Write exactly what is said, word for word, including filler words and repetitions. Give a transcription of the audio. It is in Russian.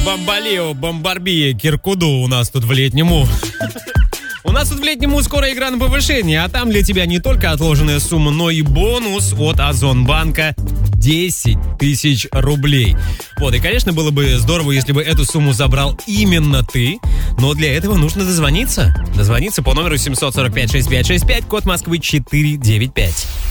Бомбалео, бомбарбия, киркуду у нас тут в летнему. У нас тут в летнему скоро игра на повышение, а там для тебя не только отложенная сумма, но и бонус от Озонбанка десять тысяч рублей. Вот, и, конечно, было бы здорово, если бы эту сумму забрал именно ты, но для этого нужно дозвониться. Дозвониться по номеру семь сорок пять шестьдесят пять шестьдесят пять, код Москвы четыреста девяносто пять.